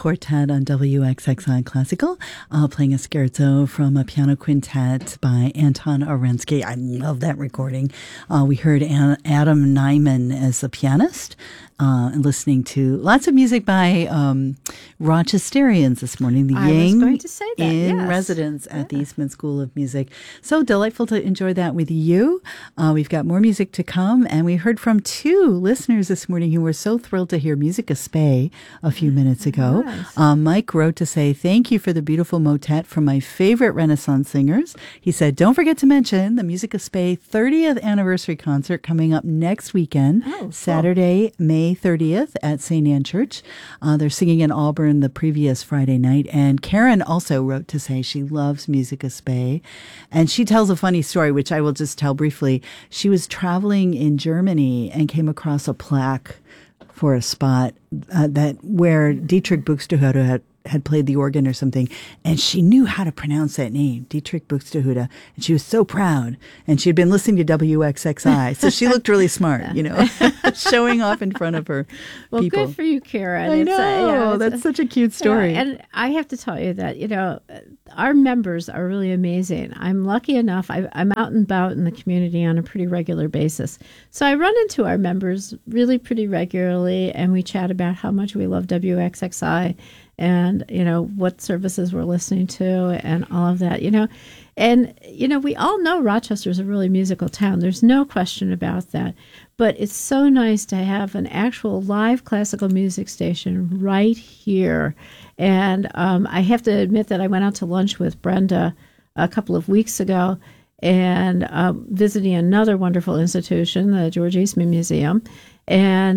Quartet on WXXI Classical, playing a scherzo from a piano quintet by Anton Orensky. I love that recording. We heard Adam Nyman as a pianist, and listening to lots of music by Rochesterians this morning. The Yang was going to say that, in residence at the Eastman School of Music. So delightful to enjoy that with you. We've got more music to come, and we heard from two listeners this morning who were so thrilled to hear Musica Spey a few minutes ago. Nice. Mike wrote to say, thank you for the beautiful motet from my favorite Renaissance singers. He said, don't forget to mention the Musica Spey 30th anniversary concert coming up next weekend, Saturday, May 30th at St. Anne Church. They're singing in Auburn the previous Friday night. And Karen also wrote to say she loves Musica Spey. And she tells a funny story, which I will just tell briefly. She was traveling in Germany and came across a plaque for a spot where Dietrich Buxtehude had played the organ or something, and she knew how to pronounce that name, Dietrich Buxtehude, and she was so proud. And she had been listening to WXXI, so she looked really smart, showing off in front of her people. Well, good for you, Karen. I know. That's such a cute story. And I have to tell you that, our members are really amazing. I'm lucky enough. I'm out and about in the community on a pretty regular basis. So I run into our members really pretty regularly, and we chat about how much we love WXXI and, what services we're listening to and all of that, And, we all know Rochester's a really musical town. There's no question about that. But it's so nice to have an actual live classical music station right here. And I have to admit that I went out to lunch with Brenda a couple of weeks ago and visiting another wonderful institution, the George Eastman Museum. And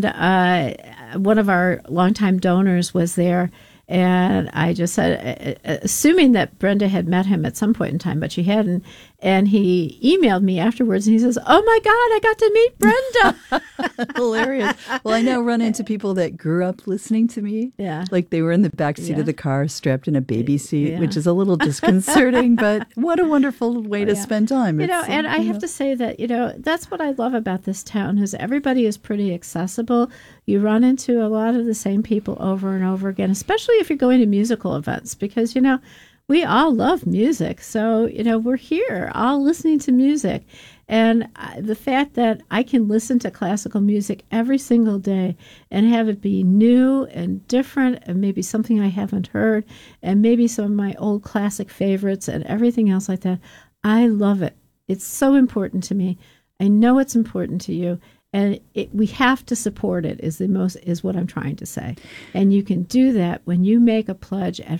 one of our longtime donors was there. And I just said, assuming that Brenda had met him at some point in time, but she hadn't. And he emailed me afterwards, and he says, oh, my God, I got to meet Brenda. Hilarious. Well, I now run into people that grew up listening to me. Yeah. Like they were in the back seat of the car, strapped in a baby seat, which is a little disconcerting, but what a wonderful way to spend time. And I have to say that, that's what I love about this town is everybody is pretty accessible. You run into a lot of the same people over and over again, especially if you're going to musical events, because, we all love music. So, we're here all listening to music. And the fact that I can listen to classical music every single day and have it be new and different and maybe something I haven't heard and maybe some of my old classic favorites and everything else like that, I love it. It's so important to me. I know it's important to you. And we have to support it is what I'm trying to say. And you can do that when you make a pledge at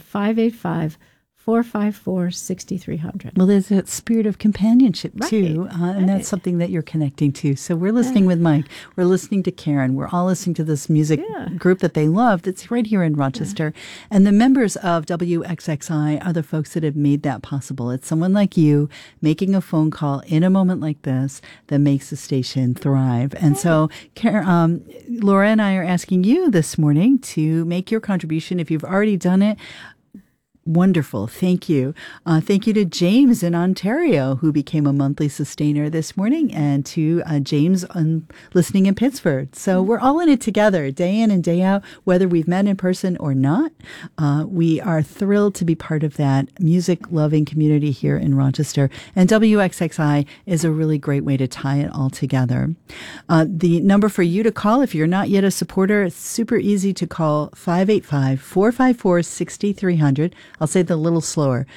585-454-6300. Well, there's that spirit of companionship, too, and that's something that you're connecting to. So we're listening with Mike. We're listening to Karen. We're all listening to this music group that they love that's right here in Rochester. And the members of WXXI are the folks that have made that possible. It's someone like you making a phone call in a moment like this that makes the station thrive. And so Laura and I are asking you this morning to make your contribution. If you've already done it, wonderful. Thank you. Thank you to James in Ontario, who became a monthly sustainer this morning, and to James listening in Pittsburgh. So we're all in it together, day in and day out, whether we've met in person or not. We are thrilled to be part of that music-loving community here in Rochester. And WXXI is a really great way to tie it all together. The number for you to call, if you're not yet a supporter, it's super easy to call 585-454-6300. I'll say it a little slower,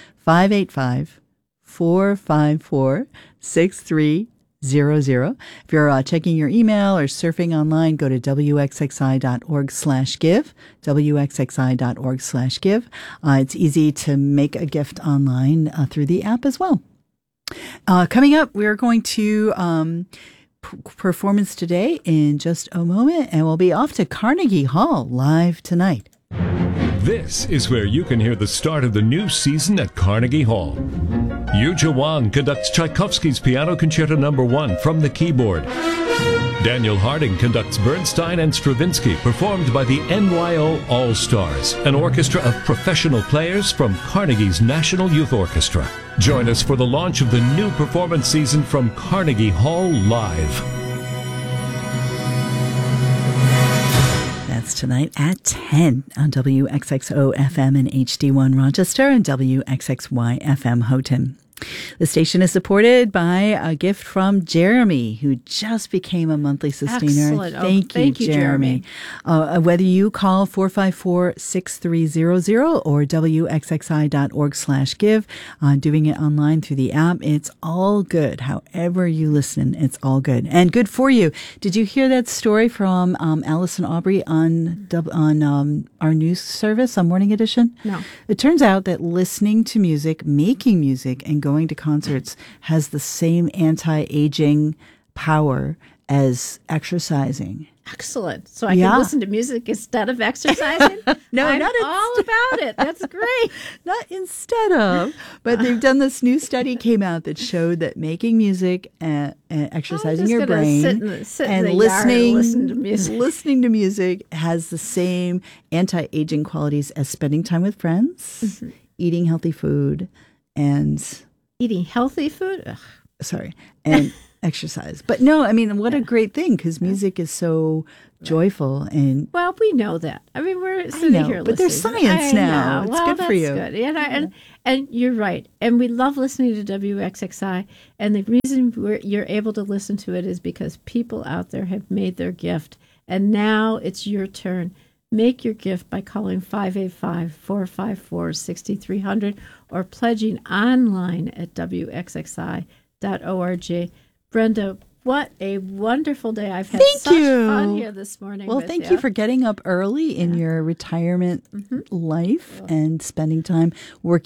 585-454-6300. If you're checking your email or surfing online, go to wxxi.org/give, wxxi.org/give. It's easy to make a gift online through the app as well. Coming up, we're going to performance today in just a moment, and we'll be off to Carnegie Hall live tonight. This is where you can hear the start of the new season at Carnegie Hall. Yuja Wang conducts Tchaikovsky's Piano Concerto No. 1 from the keyboard. Daniel Harding conducts Bernstein and Stravinsky, performed by the NYO All-Stars, an orchestra of professional players from Carnegie's National Youth Orchestra. Join us for the launch of the new performance season from Carnegie Hall Live. Dance tonight at 10 on WXXO FM and HD1 Rochester and WXXY FM Houghton. The station is supported by a gift from Jeremy, who just became a monthly sustainer. Excellent. Thank you, Jeremy. Whether you call 454-6300 or wxxi.org/give, doing it online through the app, it's all good. However you listen, it's all good. And good for you. Did you hear that story from Allison Aubrey on our news service on Morning Edition? No. It turns out that listening to music, making music, and going to concerts has the same anti-aging power as exercising. Excellent. So I can listen to music instead of exercising? No, I'm not all about it. That's great. Not instead of, but they've done this new study came out that showed that making music and exercising your brain and listening to music has the same anti-aging qualities as spending time with friends, eating healthy food, and eating healthy food? Ugh. Sorry. And exercise. But no, I mean, what a great thing, because music is so joyful. And well, we know that. I mean, we're sitting here but there's science now. It's good for you. Good. And you're right. And we love listening to WXXI. And the reason you're able to listen to it is because people out there have made their gift. And now it's your turn. Make your gift by calling 585-454-6300 or pledging online at wxxi.org. Brenda, what a wonderful day. I've had such fun here this morning. Well, thank you for getting up early in your retirement life and spending time working